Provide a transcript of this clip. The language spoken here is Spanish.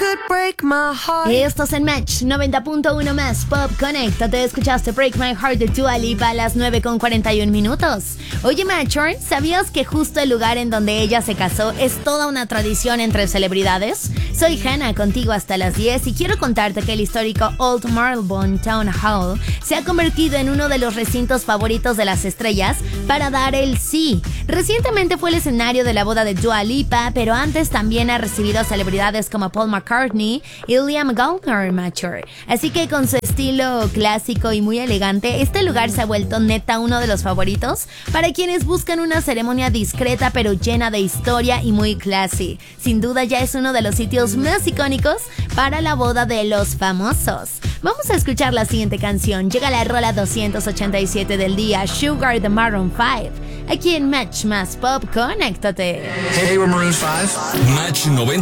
Estos en Match 90.1 más Pop. Conéctate, escuchaste Break My Heart de Dua Lipa a las 9:41. Oye, Matcher, ¿sabías que justo el lugar en donde ella se casó es toda una tradición entre celebridades? Soy Hannah, contigo hasta las 10 y quiero contarte que el histórico Old Marylebone Town Hall se ha convertido en uno de los recintos favoritos de las estrellas para dar el sí. Recientemente fue el escenario de la boda de Dua Lipa, pero antes también ha recibido a celebridades como Paul McCartney y Liam Gallagher, Matcher. Así que con su estilo clásico y muy elegante, este lugar se ha vuelto neta uno de los favoritos para quienes buscan una ceremonia discreta pero llena de historia y muy classy. Sin duda ya es uno de los sitios más icónicos para la boda de los famosos. Vamos a escuchar la siguiente canción. Llega la rola 287 del día, Sugar de Maroon 5. Aquí en Match más Pop, conéctate. Hey, we're Maroon 5. Match 90.